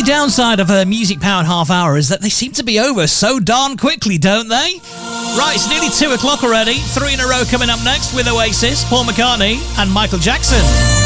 downside of a music-powered half hour is that they seem to be over so darn quickly, don't they? Right, it's nearly 2 o'clock already. 3 in a row coming up next with Oasis, Paul McCartney and Michael Jackson.